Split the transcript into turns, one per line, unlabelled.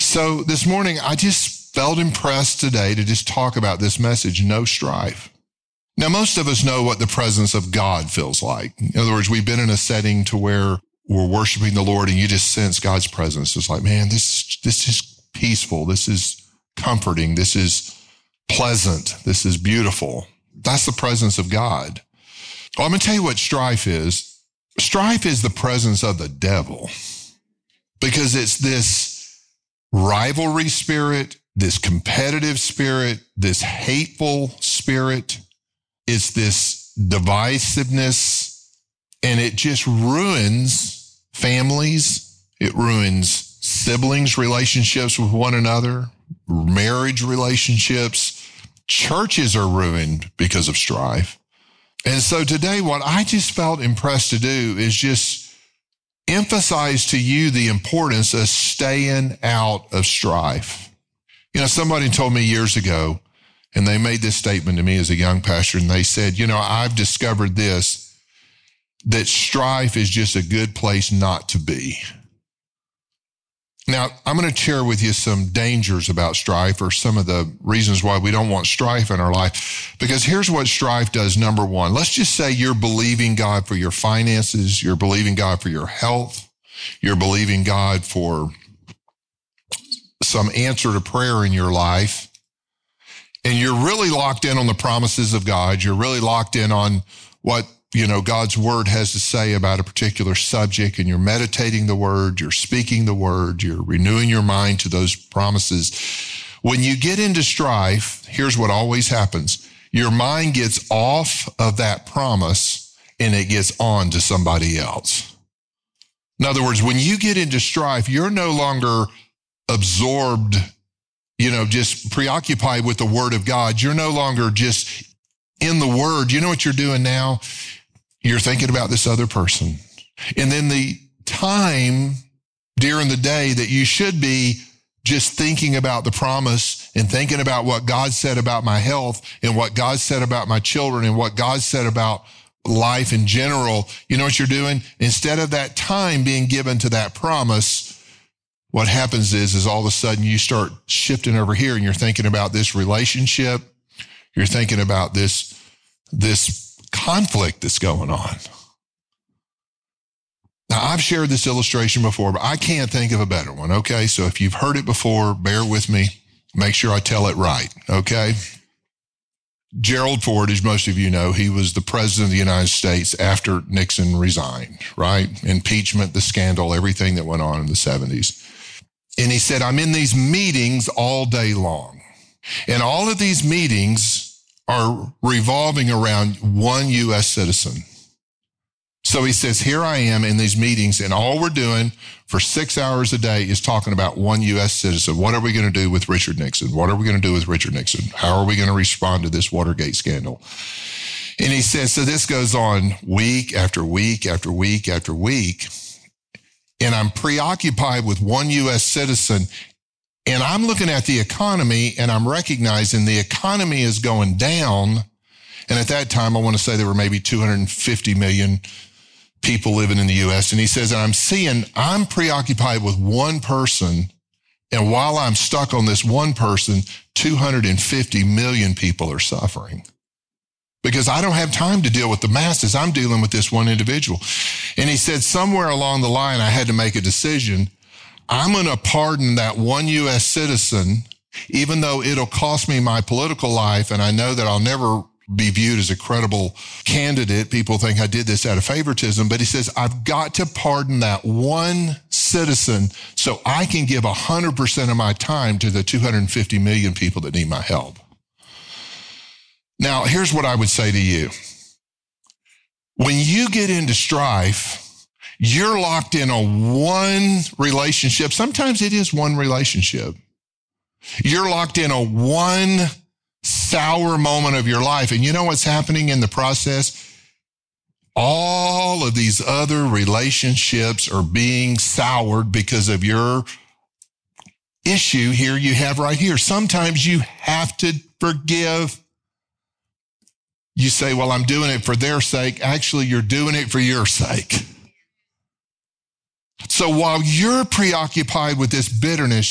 So this morning, I just felt impressed today to just talk about this message, no strife. Now, most of us know what the presence of God feels like. In other words, we've been in a setting to where we're worshiping the Lord and you just sense God's presence. It's like, man, this is peaceful. This is comforting. This is pleasant. This is beautiful. That's the presence of God. Well, I'm going to tell you what strife is. Strife is the presence of the devil because it's this rivalry spirit, this competitive spirit, this hateful spirit. It's this divisiveness, and it just ruins families. It ruins siblings' relationships with one another, marriage relationships. Churches are ruined because of strife. And so today, what I just felt impressed to do is just emphasize to you the importance of staying out of strife. You know, somebody told me years ago, and they made this statement to me as a young pastor, and they said, you know, I've discovered this, that strife is just a good place not to be. Now, I'm going to share with you some dangers about strife or some of the reasons why we don't want strife in our life. Because here's what strife does. Number one, let's just say you're believing God for your finances. You're believing God for your health. You're believing God for some answer to prayer in your life. And you're really locked in on the promises of God. You're really locked in on what, you know, God's word has to say about a particular subject, and you're meditating the word, you're speaking the word, you're renewing your mind to those promises. When you get into strife, here's what always happens. Your mind gets off of that promise and it gets on to somebody else. In other words, when you get into strife, you're no longer absorbed, you know, just preoccupied with the word of God. You're no longer just in the word. You know what you're doing now? You're thinking about this other person. And then the time during the day that you should be just thinking about the promise and thinking about what God said about my health and what God said about my children and what God said about life in general, you know what you're doing? Instead of that time being given to that promise, what happens is all of a sudden you start shifting over here and you're thinking about this relationship. You're thinking about this conflict that's going on. Now, I've shared this illustration before, but I can't think of a better one, okay? So if you've heard it before, bear with me. Make sure I tell it right, okay? Gerald Ford, as most of you know, he was the president of the United States after Nixon resigned, right? Impeachment, the scandal, everything that went on in the 70s. And he said, I'm in these meetings all day long. And all of these meetings are revolving around one U.S. citizen. So he says, here I am in these meetings, and all we're doing for 6 hours a day is talking about one U.S. citizen. What are we going to do with Richard Nixon? What are we going to do with Richard Nixon? How are we going to respond to this Watergate scandal? And he says, so this goes on week after week after week after week, and I'm preoccupied with one U.S. citizen. And I'm looking at the economy and I'm recognizing the economy is going down. And at that time, I want to say there were maybe 250 million people living in the U.S. And he says, I'm preoccupied with one person. And while I'm stuck on this one person, 250 million people are suffering. Because I don't have time to deal with the masses. I'm dealing with this one individual. And he said, somewhere along the line, I had to make a decision. I'm going to pardon that one U.S. citizen, even though it'll cost me my political life, and I know that I'll never be viewed as a credible candidate. People think I did this out of favoritism, but he says, I've got to pardon that one citizen so I can give 100% of my time to the 250 million people that need my help. Now, here's what I would say to you. When you get into strife, you're locked in on one relationship. Sometimes it is one relationship. You're locked in on one sour moment of your life. And you know what's happening in the process? All of these other relationships are being soured because of your issue here you have right here. Sometimes you have to forgive. You say, well, I'm doing it for their sake. Actually, you're doing it for your sake. So while you're preoccupied with this bitterness,